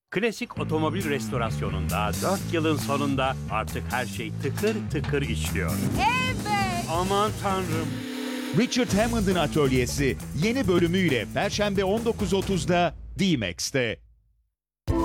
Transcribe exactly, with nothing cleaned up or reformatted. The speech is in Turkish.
Klasik otomobil restorasyonunda dört yılın sonunda artık her şey tıkır tıkır işliyor. Evet. Aman tanrım. Richard Hammond'ın Atölyesi yeni bölümüyle Perşembe on dokuz otuzda D-Max'te.